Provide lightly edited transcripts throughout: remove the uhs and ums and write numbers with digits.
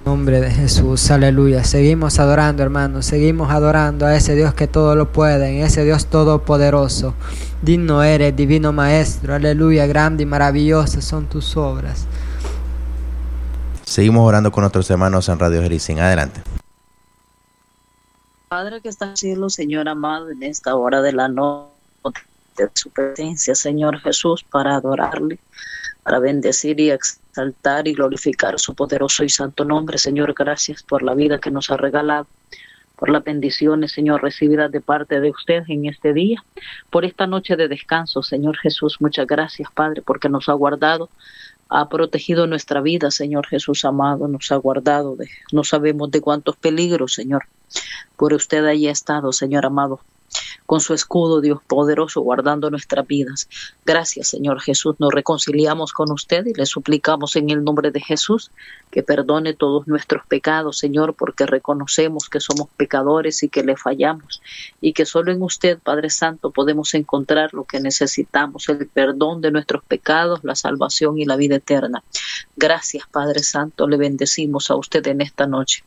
Nombre de Jesús, aleluya. Seguimos adorando, hermanos, seguimos adorando a ese Dios que todo lo puede, en ese Dios todopoderoso. Digno eres, divino Maestro, aleluya, grande y maravillosas son tus obras. Seguimos orando con nuestros hermanos en Radio Jericín. Adelante. Padre que está en el cielo, Señor amado, en esta hora de la noche, de su presencia, Señor Jesús, para adorarle, para bendecir y exaltar y glorificar su poderoso y santo nombre. Señor, gracias por la vida que nos ha regalado, por las bendiciones, Señor, recibidas de parte de usted en este día, por esta noche de descanso, Señor Jesús. Muchas gracias, Padre, porque nos ha guardado, ha protegido nuestra vida, Señor Jesús amado, nos ha guardado de no sabemos de cuántos peligros, Señor. Por usted haya estado, Señor amado, con su escudo, Dios poderoso, guardando nuestras vidas. Gracias, Señor Jesús. Nos reconciliamos con usted y le suplicamos en el nombre de Jesús que perdone todos nuestros pecados, Señor, porque reconocemos que somos pecadores y que le fallamos, y que solo en usted, Padre Santo, podemos encontrar lo que necesitamos, el perdón de nuestros pecados, la salvación y la vida eterna. Gracias, Padre Santo. Le bendecimos a usted en esta noche.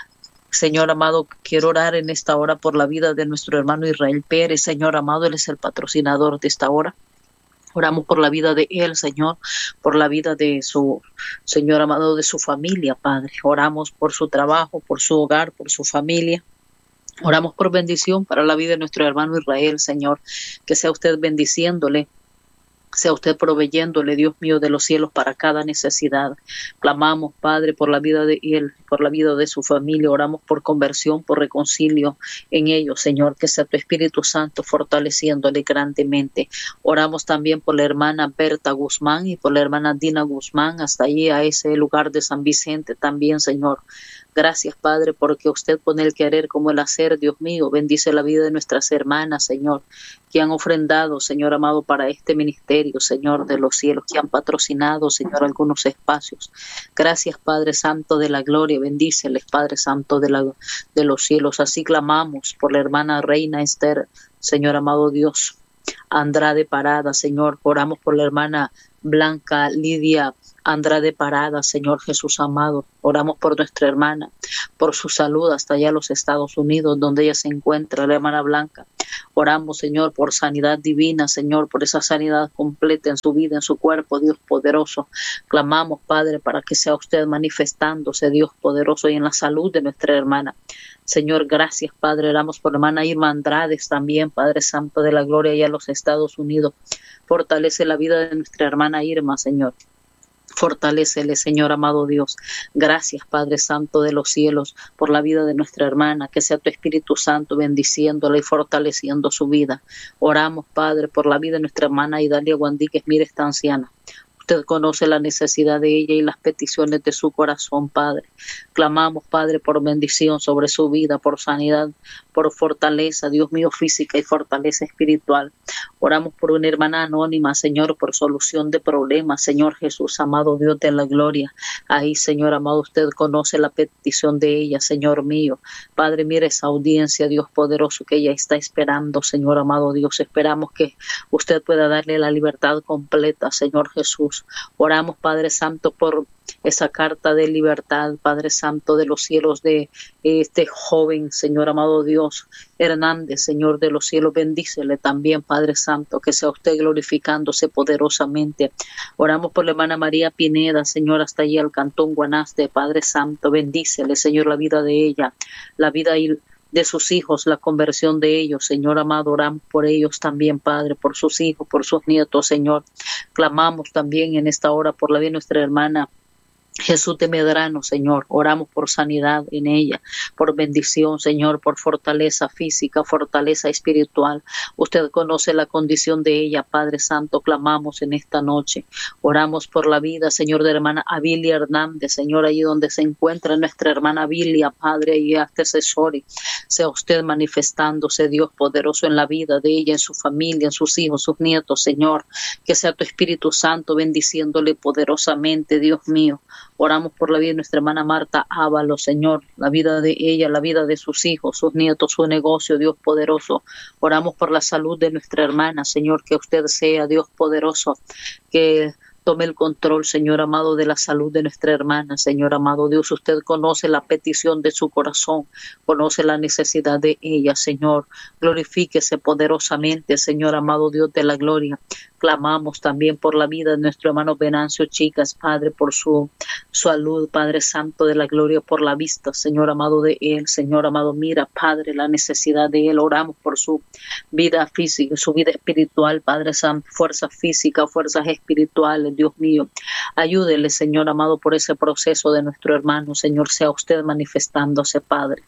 Señor amado, quiero orar en esta hora por la vida de nuestro hermano Israel Pérez. Señor amado, él es el patrocinador de esta hora. Oramos por la vida de él, Señor, por la vida de su, Señor amado, de su familia, Padre. Oramos por su trabajo, por su hogar, por su familia. Oramos por bendición para la vida de nuestro hermano Israel, Señor, que sea usted bendiciéndole, sea usted proveyéndole, Dios mío, de los cielos para cada necesidad. Clamamos, Padre, por la vida de él, por la vida de su familia. Oramos por conversión, por reconcilio en ellos, Señor. Que sea tu Espíritu Santo fortaleciéndole grandemente. Oramos también por la hermana Berta Guzmán y por la hermana Dina Guzmán, hasta allí a ese lugar de San Vicente también, Señor. Gracias, Padre, porque usted pone el querer como el hacer, Dios mío. Bendice la vida de nuestras hermanas, Señor, que han ofrendado, Señor amado, para este ministerio, Señor de los cielos, que han patrocinado, Señor, algunos espacios. Gracias, Padre Santo de la gloria. Bendíceles, Padre Santo de los cielos. Así clamamos por la hermana Reina Esther, Señor amado Dios. Andrade Parada, Señor. Oramos por la hermana Blanca Lidia Andrade Parada, Señor Jesús amado. Oramos por nuestra hermana, por su salud hasta allá a los Estados Unidos, donde ella se encuentra, la hermana Blanca. Oramos, Señor, por sanidad divina, Señor, por esa sanidad completa en su vida, en su cuerpo, Dios poderoso. Clamamos, Padre, para que sea usted manifestándose, Dios poderoso, y en la salud de nuestra hermana. Señor, gracias, Padre. Oramos por la hermana Irma Andrades también, Padre Santo de la gloria, allá a los Estados Unidos. Fortalece la vida de nuestra hermana Irma, Señor. Fortalécele, Señor amado Dios. Gracias, Padre Santo de los cielos, por la vida de nuestra hermana. Que sea tu Espíritu Santo bendiciéndola y fortaleciendo su vida. Oramos, Padre, por la vida de nuestra hermana Idalia Guandíquez. Mire esta anciana. Usted conoce la necesidad de ella y las peticiones de su corazón, Padre. Clamamos, Padre, por bendición sobre su vida, por sanidad, por fortaleza, Dios mío, física y fortaleza espiritual. Oramos por una hermana anónima, Señor, por solución de problemas, Señor Jesús, amado Dios de la gloria. Ahí, Señor amado, usted conoce la petición de ella, Señor mío. Padre, mire esa audiencia, Dios poderoso, que ella está esperando, Señor amado Dios. Esperamos que usted pueda darle la libertad completa, Señor Jesús. Oramos, Padre Santo, por esa carta de libertad, Padre Santo de los cielos, de este joven, Señor amado Dios, Hernández, Señor de los cielos. Bendícele también, Padre Santo, que sea usted glorificándose poderosamente. Oramos por la hermana María Pineda, Señor, hasta allí al Cantón Guanaste, Padre Santo. Bendícele, Señor, la vida de ella, la vida de sus hijos, la conversión de ellos, Señor amado. Oramos por ellos también, Padre, por sus hijos, por sus nietos, Señor. Clamamos también en esta hora por la vida de nuestra hermana Jesús de Medrano, Señor. Oramos por sanidad en ella, por bendición, Señor, por fortaleza física, fortaleza espiritual. Usted conoce la condición de ella, Padre Santo. Clamamos en esta noche. Oramos por la vida, Señor, de la hermana Avilia Hernández, Señor, allí donde se encuentra nuestra hermana Avilia, Padre, y antecesores. Sea usted manifestándose, Dios poderoso, en la vida de ella, en su familia, en sus hijos, sus nietos, Señor. Que sea tu Espíritu Santo bendiciéndole poderosamente, Dios mío. Oramos por la vida de nuestra hermana Marta Ábalos, Señor, la vida de ella, la vida de sus hijos, sus nietos, su negocio, Dios poderoso. Oramos por la salud de nuestra hermana, Señor, que usted sea, Dios poderoso, que tome el control, Señor amado, de la salud de nuestra hermana, Señor amado Dios. Usted conoce la petición de su corazón, conoce la necesidad de ella, Señor. Glorifíquese poderosamente, Señor amado Dios de la gloria. Clamamos también por la vida de nuestro hermano Venancio Chicas, Padre, por su salud, Padre Santo de la gloria, por la vista, Señor amado de él, Señor amado, mira, Padre, la necesidad de él. Oramos por su vida física, su vida espiritual, Padre Santo, fuerzas físicas, fuerzas espirituales, Dios mío. Ayúdele, Señor amado, por ese proceso de nuestro hermano, Señor, sea usted manifestándose, Padre.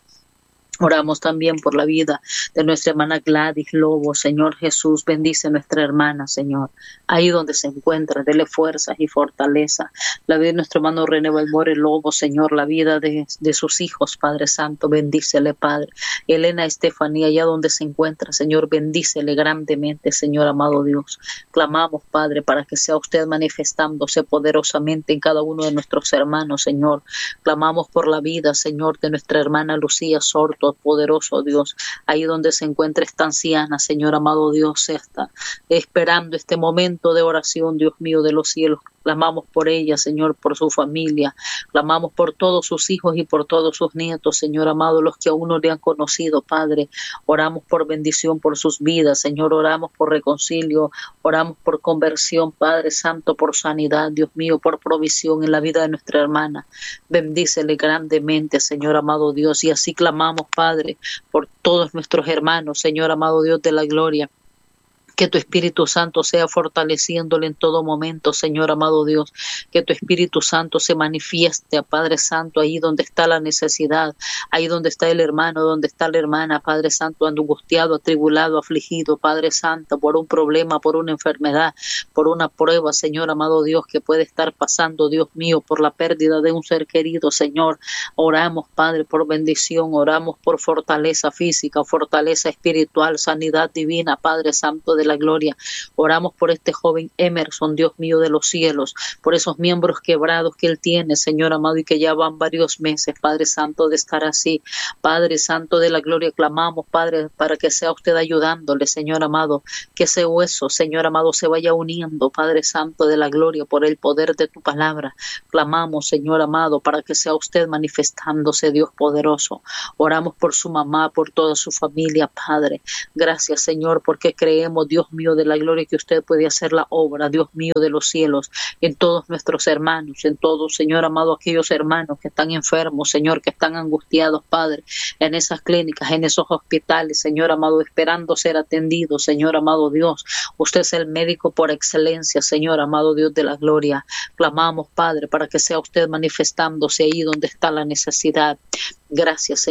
Oramos también por la vida de nuestra hermana Gladys Lobo, Señor Jesús, bendice a nuestra hermana, Señor, ahí donde se encuentra, dele fuerzas y fortaleza. La vida de nuestro hermano René Belmore Lobo, Señor, la vida de sus hijos, Padre Santo, bendícele, Padre. Elena Estefanía, allá donde se encuentra, Señor, bendícele grandemente, Señor amado Dios. Clamamos, Padre, para que sea usted manifestándose poderosamente en cada uno de nuestros hermanos, Señor. Clamamos por la vida, Señor, de nuestra hermana Lucía Sorto, poderoso Dios, ahí donde se encuentra esta anciana, Señor amado Dios, está esperando este momento de oración, Dios mío de los cielos. Clamamos por ella, Señor, por su familia. Clamamos por todos sus hijos y por todos sus nietos, Señor amado, los que aún no le han conocido, Padre. Oramos por bendición por sus vidas, Señor. Oramos por reconcilio. Oramos por conversión, Padre Santo, por sanidad, Dios mío, por provisión en la vida de nuestra hermana. Bendícele grandemente, Señor amado Dios. Y así clamamos, Padre, por todos nuestros hermanos, Señor amado Dios de la gloria. Que tu Espíritu Santo sea fortaleciéndole en todo momento, Señor amado Dios. Que tu Espíritu Santo se manifieste, Padre Santo, ahí donde está la necesidad, ahí donde está el hermano, donde está la hermana, Padre Santo, angustiado, atribulado, afligido, Padre Santo, por un problema, por una enfermedad, por una prueba, Señor amado Dios, que puede estar pasando, Dios mío, por la pérdida de un ser querido, Señor. Oramos, Padre, por bendición, oramos por fortaleza física, fortaleza espiritual, sanidad divina, Padre Santo de la gloria. Oramos por este joven Emerson, Dios mío de los cielos, por esos miembros quebrados que él tiene, Señor amado, y que ya van varios meses, Padre Santo, de estar así. Padre Santo de la gloria, clamamos, Padre, para que sea usted ayudándole, Señor amado, que ese hueso, Señor amado, se vaya uniendo, Padre Santo de la gloria, por el poder de tu palabra. Clamamos, Señor amado, para que sea usted manifestándose, Dios poderoso. Oramos por su mamá, por toda su familia, Padre. Gracias, Señor, porque creemos, Dios mío de la gloria, que usted puede hacer la obra, Dios mío de los cielos, en todos nuestros hermanos, en todos, Señor amado, aquellos hermanos que están enfermos, Señor, que están angustiados, Padre, en esas clínicas, en esos hospitales, Señor amado, esperando ser atendidos, Señor amado Dios. Usted es el médico por excelencia, Señor amado Dios de la gloria. Clamamos, Padre, para que sea usted manifestándose ahí donde está la necesidad. Gracias,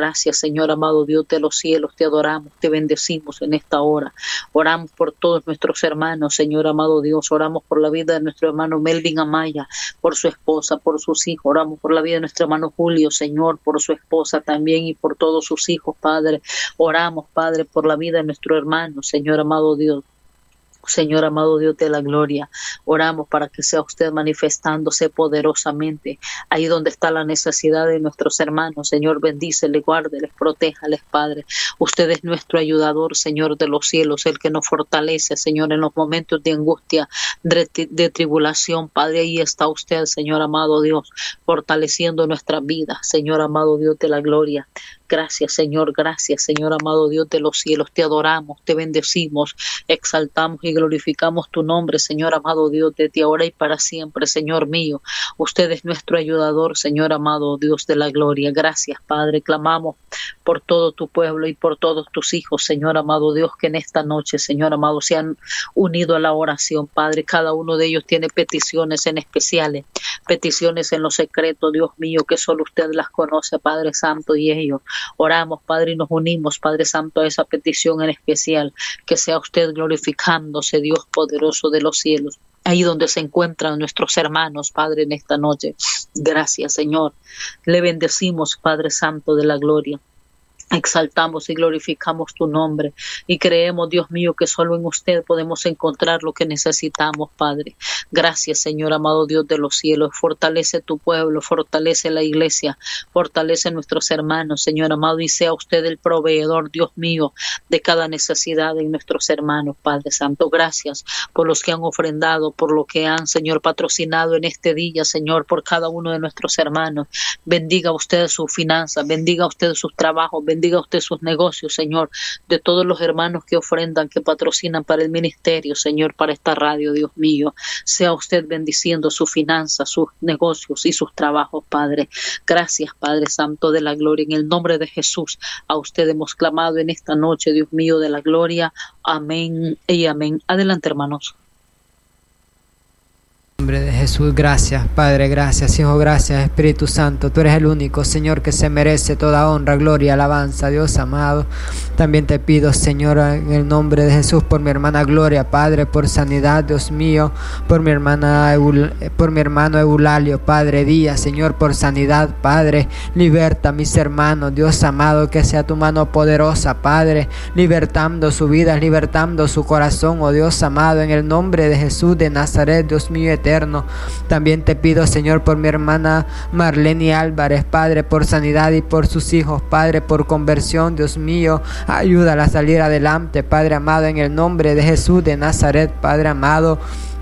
Señor amado Dios de los cielos, te adoramos, te bendecimos en esta hora. Oramos por todos nuestros hermanos, Señor amado Dios. Oramos por la vida de nuestro hermano Melvin Amaya, por su esposa, por sus hijos. Oramos por la vida de nuestro hermano Julio, Señor, por su esposa también y por todos sus hijos, Padre. Oramos, Padre, por la vida de nuestro hermano, Señor amado Dios. Señor amado Dios de la gloria, oramos para que sea usted manifestándose poderosamente ahí donde está la necesidad de nuestros hermanos. Señor, bendíceles, guárdeles, protéjales, Padre. Usted es nuestro ayudador, Señor de los cielos, el que nos fortalece, Señor, en los momentos de angustia, de tribulación, Padre. Ahí está usted, Señor amado Dios, fortaleciendo nuestra vida, Señor amado Dios de la gloria. Gracias, Señor, amado Dios de los cielos. Te adoramos, te bendecimos, exaltamos y glorificamos tu nombre, Señor amado Dios, desde ahora y para siempre, Señor mío. Usted es nuestro ayudador, Señor amado Dios de la gloria. Gracias, Padre. Clamamos por todo tu pueblo y por todos tus hijos, Señor amado Dios, que en esta noche, Señor amado, se han unido a la oración, Padre. Cada uno de ellos tiene peticiones en especiales, peticiones en lo secreto, Dios mío, que solo usted las conoce, Padre Santo, y ellos. Oramos, Padre, y nos unimos, Padre Santo, a esa petición en especial, que sea usted glorificándose, Dios poderoso de los cielos, ahí donde se encuentran nuestros hermanos, Padre, en esta noche. Gracias, Señor. Le bendecimos, Padre Santo de la gloria. Exaltamos y glorificamos tu nombre y creemos, Dios mío, que solo en usted podemos encontrar lo que necesitamos, Padre. Gracias, Señor amado Dios de los cielos. Fortalece tu pueblo, fortalece la iglesia, fortalece nuestros hermanos, Señor amado, y sea usted el proveedor, Dios mío, de cada necesidad de nuestros hermanos, Padre Santo. Gracias por los que han ofrendado, por lo que han, Señor, patrocinado en este día, Señor, por cada uno de nuestros hermanos. Bendiga usted sus finanzas, bendiga usted sus trabajos, bendiga usted sus negocios, Señor, de todos los hermanos que ofrendan, que patrocinan para el ministerio, Señor, para esta radio, Dios mío. Sea usted bendiciendo sus finanzas, sus negocios y sus trabajos, Padre. Gracias, Padre Santo de la gloria. En el nombre de Jesús, a usted hemos clamado en esta noche, Dios mío de la gloria. Amén y amén. Adelante, hermanos. En nombre de Jesús, gracias, Padre, gracias, Hijo, gracias, Espíritu Santo. Tú eres el único, Señor, que se merece toda honra, gloria, alabanza, Dios amado. También te pido, Señor, en el nombre de Jesús, por mi hermana Gloria, Padre, por sanidad, Dios mío, por mi hermano Eulalio, Padre Díaz, Señor, por sanidad, Padre. Liberta a mis hermanos, Dios amado, que sea tu mano poderosa, Padre, libertando su vida, libertando su corazón, oh Dios amado, en el nombre de Jesús de Nazaret, Dios mío eterno. También te pido, Señor, por mi hermana Marlene Álvarez, Padre, por sanidad y por sus hijos, Padre, por conversión, Dios mío, ayúdala a salir adelante, Padre amado, en el nombre de Jesús de Nazaret, Padre amado.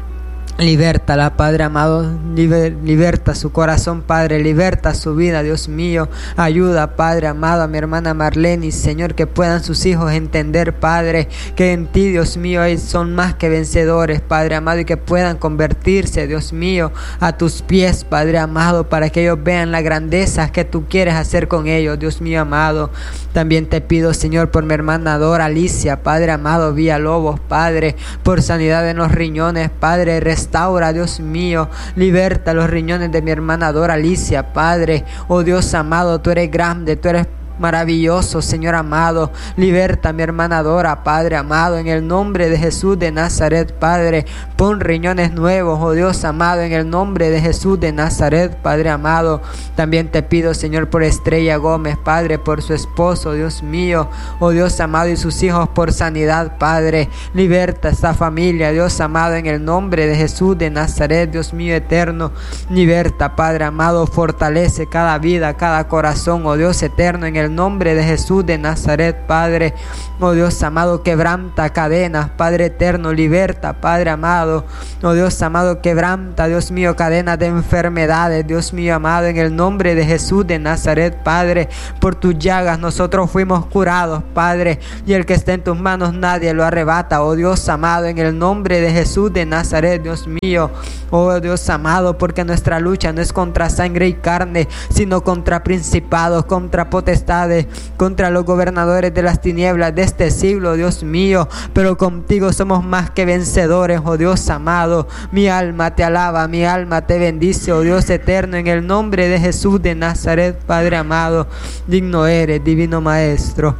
Libértala, Padre amado, liberta su corazón, Padre, liberta su vida, Dios mío. Ayuda, Padre amado, a mi hermana Marlene, Señor, que puedan sus hijos entender, Padre, que en ti, Dios mío, ellos son más que vencedores, Padre amado, y que puedan convertirse, Dios mío, a tus pies, Padre amado, para que ellos vean la grandeza que tú quieres hacer con ellos, Dios mío amado. También te pido, Señor, por mi hermana Dora Alicia, Padre amado, Villalobos, Padre, por sanidad en los riñones, Padre, restaura, Dios mío, liberta los riñones de mi hermana Dora Alicia, Padre. Oh Dios amado, tú eres grande, tú eres maravilloso, Señor amado. Liberta a mi hermana Dora, Padre amado, en el nombre de Jesús de Nazaret, Padre. Pon riñones nuevos, oh Dios amado, en el nombre de Jesús de Nazaret, Padre amado. También te pido, Señor, por Estrella Gómez, Padre, por su esposo, Dios mío, oh Dios amado, y sus hijos, por sanidad, Padre. Liberta a esta familia, Dios amado, en el nombre de Jesús de Nazaret, Dios mío eterno. Liberta, Padre amado, fortalece cada vida, cada corazón, oh Dios eterno, en el nombre de Jesús de Nazaret, Padre. Oh Dios amado, quebranta cadenas, Padre eterno, liberta, Padre amado. Oh Dios amado, quebranta, Dios mío, cadenas de enfermedades, Dios mío amado, en el nombre de Jesús de Nazaret, Padre. Por tus llagas nosotros fuimos curados, Padre, y el que esté en tus manos nadie lo arrebata, oh Dios amado, en el nombre de Jesús de Nazaret, Dios mío. Oh Dios amado, porque nuestra lucha no es contra sangre y carne, sino contra principados, contra potestades, contra los gobernadores de las tinieblas de este siglo, Dios mío. Pero contigo somos más que vencedores, oh Dios amado. Mi alma te alaba, mi alma te bendice, oh Dios eterno, en el nombre de Jesús de Nazaret, Padre amado. Digno eres, divino Maestro.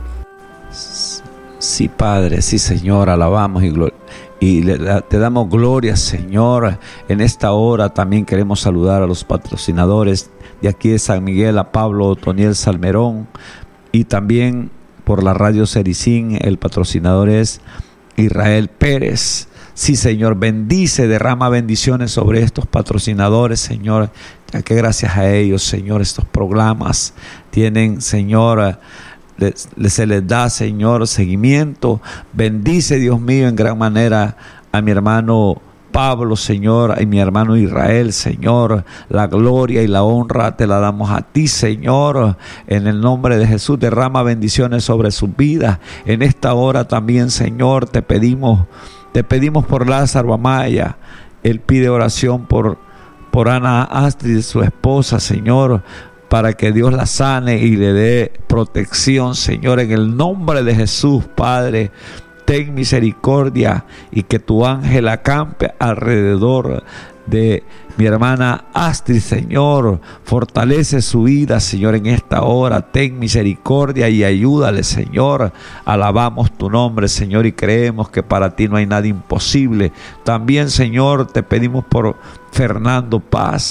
Sí, Padre, sí, Señor, alabamos y te damos gloria, Señor. En esta hora también queremos saludar a los patrocinadores de aquí de San Miguel, a Pablo Otoniel Salmerón, y también por la radio Sericín, el patrocinador es Israel Pérez. Sí, Señor, bendice, derrama bendiciones sobre estos patrocinadores, Señor, ya que gracias a ellos, Señor, estos programas tienen, Señor, se les da, Señor, seguimiento. Bendice, Dios mío, en gran manera a mi hermano Pablo, Señor, y mi hermano Israel, Señor. La gloria y la honra te la damos a ti, Señor. En el nombre de Jesús, derrama bendiciones sobre sus vidas. En esta hora también, Señor, te pedimos por Lázaro Amaya. Él pide oración por Ana Astrid, su esposa, Señor, para que Dios la sane y le dé protección, Señor, en el nombre de Jesús, Padre. Ten misericordia y que tu ángel acampe alrededor de mi hermana Astrid, Señor. Fortalece su vida, Señor, en esta hora. Ten misericordia y ayúdale, Señor. Alabamos tu nombre, Señor, y creemos que para ti no hay nada imposible. También, Señor, te pedimos por Fernando Paz,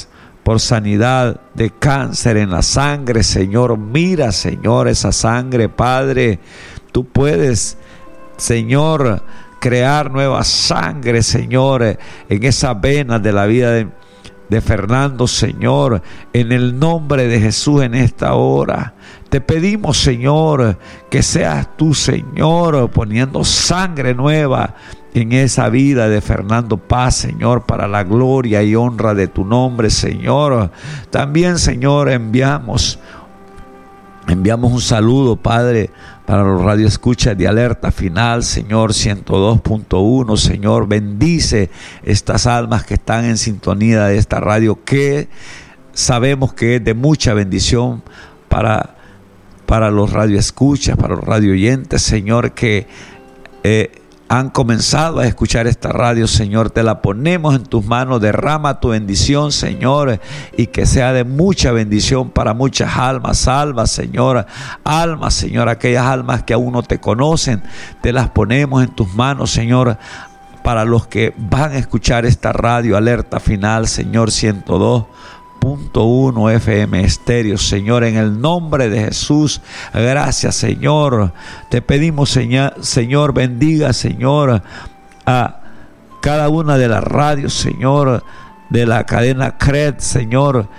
por sanidad de cáncer en la sangre, Señor. Mira, Señor, esa sangre, Padre. Tú puedes, Señor, crear nueva sangre, Señor, en esas venas de la vida de Fernando, Señor, en el nombre de Jesús en esta hora. Te pedimos, Señor, que seas tú, Señor, poniendo sangre nueva en esa vida de Fernando Paz, Señor, para la gloria y honra de tu nombre, Señor. También, Señor, enviamos un saludo, Padre, para los radioescuchas de Alerta Final, Señor, 102.1, Señor. Bendice estas almas que están en sintonía de esta radio, que sabemos que es de mucha bendición para los radioescuchas, para los radioyentes, Señor, que han comenzado a escuchar esta radio, Señor. Te la ponemos en tus manos. Derrama tu bendición, Señor, y que sea de mucha bendición para muchas almas. Salva, Señor, almas, Señor, aquellas almas que aún no te conocen. Te las ponemos en tus manos, Señor, para los que van a escuchar esta radio Alerta Final, Señor, 102.1 FM estéreo, Señor, en el nombre de Jesús. Gracias, Señor. Te pedimos, Señor, bendiga, Señor, a cada una de las radios, Señor, de la cadena CRED, Señor.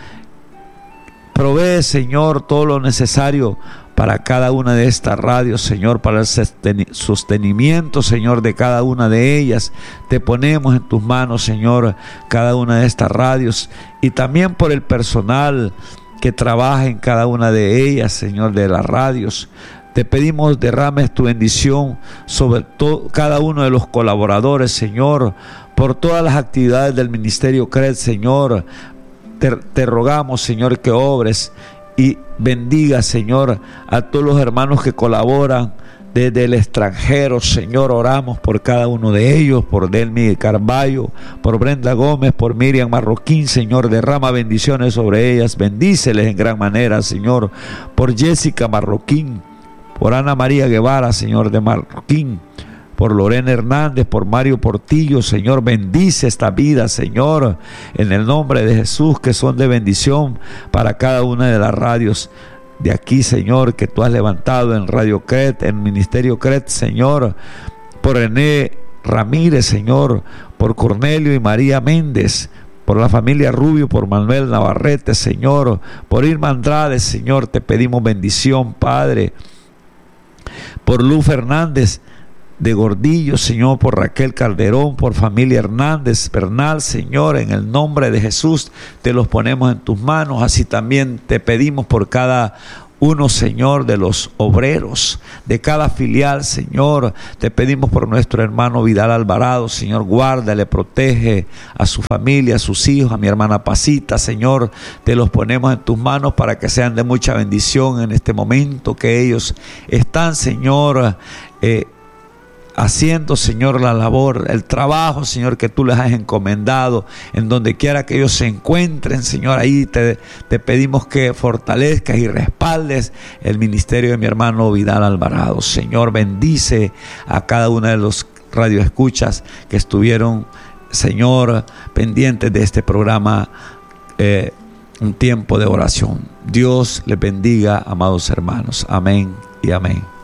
Provee, Señor, todo lo necesario para cada una de estas radios, Señor, para el sostenimiento, Señor, de cada una de ellas. Te ponemos en tus manos, Señor, cada una de estas radios, y también por el personal que trabaja en cada una de ellas, Señor, de las radios. Te pedimos derrames tu bendición sobre cada uno de los colaboradores, Señor, por todas las actividades del Ministerio CRED, Señor. Te rogamos, Señor, que obres y bendiga, Señor, a todos los hermanos que colaboran desde el extranjero, Señor. Oramos por cada uno de ellos, por Delmi Carballo, por Brenda Gómez, por Miriam Marroquín, Señor. Derrama bendiciones sobre ellas, bendíceles en gran manera, Señor. Por Jessica Marroquín, por Ana María Guevara, Señor, de Marroquín, por Lorena Hernández, por Mario Portillo, Señor. Bendice esta vida, Señor, en el nombre de Jesús, que son de bendición para cada una de las radios de aquí, Señor, que tú has levantado en Radio CRED, en Ministerio CRED, Señor. Por René Ramírez, Señor, por Cornelio y María Méndez, por la familia Rubio, por Manuel Navarrete, Señor, por Irma Andrade, Señor. Te pedimos bendición, Padre. Por Luz Fernández de Gordillo, Señor, por Raquel Calderón, por familia Hernández Bernal, Señor, en el nombre de Jesús te los ponemos en tus manos. Así también te pedimos por cada uno, Señor, de los obreros de cada filial, Señor. Te pedimos por nuestro hermano Vidal Alvarado, Señor. Guárdale, protege a su familia, a sus hijos, a mi hermana Pasita, Señor. Te los ponemos en tus manos para que sean de mucha bendición en este momento que ellos están, Señor, haciendo, Señor, la labor, el trabajo, Señor, que tú les has encomendado, en donde quiera que ellos se encuentren, Señor. Ahí te pedimos que fortalezcas y respaldes el ministerio de mi hermano Vidal Alvarado, Señor. Bendice a cada uno de los radioescuchas que estuvieron, Señor, pendientes de este programa, un tiempo de oración. Dios les bendiga, amados hermanos. Amén y amén.